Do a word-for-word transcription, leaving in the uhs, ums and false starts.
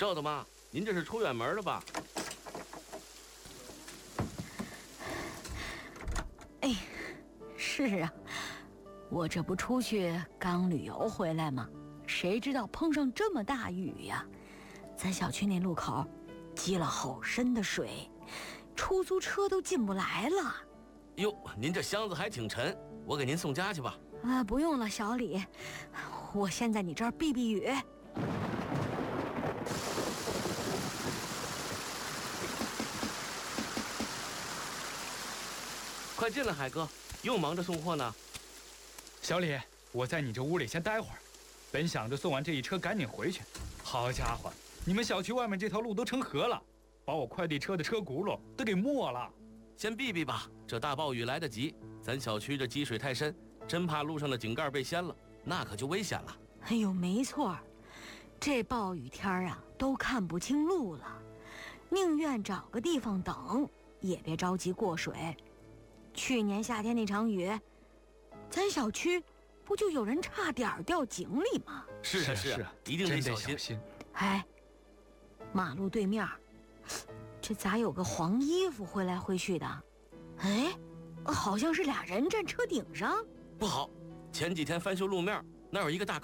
赵大妈，您这是出远门了吧？ 哎，是啊，我这不出去刚旅游回来吗？谁知道碰上这么大雨呀！咱小区那路口积了好深的水，出租车都进不来了。 哟，您这箱子还挺沉，我给您送家去吧。 啊，不用了，小李，我先在你这儿避避雨。 快进来，海哥，又忙着送货呢。 小李，我在你这屋里先待会儿，本想着送完这一车赶紧回去。好家伙，你们小区外面这条路都成河了，把我快递车的车轱辘都给没了。 先避避吧，这大暴雨来得及，咱小区这积水太深，真怕路上的井盖被掀了，那可就危险了。 哎呦，没错，这暴雨天啊，都看不清路了，宁愿找个地方等，也别着急过水。去年夏天那场雨，咱小区不就有人差点掉井里吗？ 是啊是啊，一定得小心。 心哎，马路对面，这咋有个黄衣服挥来挥去的？哎，好像是俩人站车顶上。 不好，前几天翻修路面，那有一个大